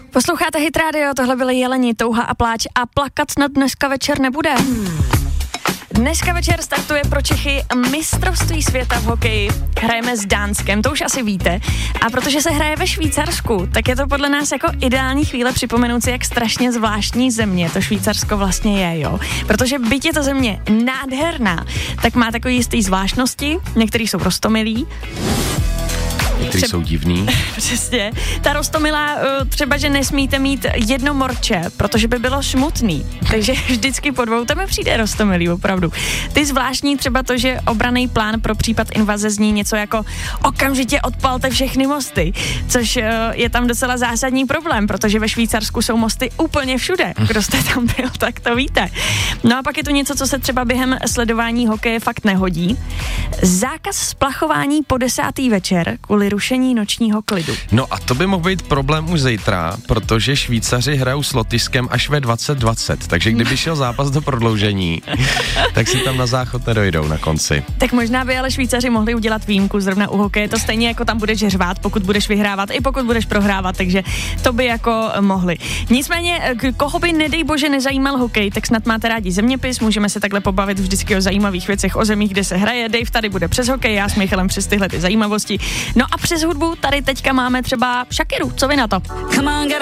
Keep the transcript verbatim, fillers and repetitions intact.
Posloucháte Hit Radio, tohle byly Jeleni, Touha a pláč a plakat snad dneska večer nebude. Dneska večer startuje pro Čechy mistrovství světa v hokeji. Hrajeme s Dánskem, to už asi víte. A protože se hraje ve Švýcarsku, tak je to podle nás jako ideální chvíle připomenout si, jak strašně zvláštní země to Švýcarsko vlastně je, jo. Protože byť je to země nádherná, tak má takový jistý zvláštnosti, některý jsou roztomilí. Někteří jsou divný. Přesně. Ta roztomilá, třeba, že nesmíte mít jedno morče, protože by bylo smutný. Takže vždycky po dvou tam přijde roztomilý, opravdu. Ty zvláštní třeba to, že obranný plán pro případ invaze zní něco jako okamžitě odpalte všechny mosty, což je tam docela zásadní problém, protože ve Švýcarsku jsou mosty úplně všude. Kdo jste tam byl, tak to víte. No a pak je tu něco, co se třeba během sledování hokeje fakt nehodí. Zákaz splachování po desátý večer kvůli rušení nočního klidu. No a to by mohl být problém už zítra, protože Švýcaři hrajou s Lotyšskem až ve dvacet dvacet, takže kdyby šel zápas do prodloužení, tak si tam na záchod nedojdou na konci. Tak možná by ale Švýcaři mohli udělat výjimku zrovna u hokeje, to stejně jako tam budeš řvát, pokud budeš vyhrávat, i pokud budeš prohrávat, takže to by jako mohli. Nicméně, koho by nedej bože nezajímal hokej, tak snad máte rádi zeměpis, můžeme se takhle pobavit vždycky o zajímavých věcech, o zemích, kde se hraje. Dave tady bude přes hokej, já s Michalem přes tyhle ty zajímavosti. No a přes hudbu tady teďka máme třeba Shakiru, co vy na to?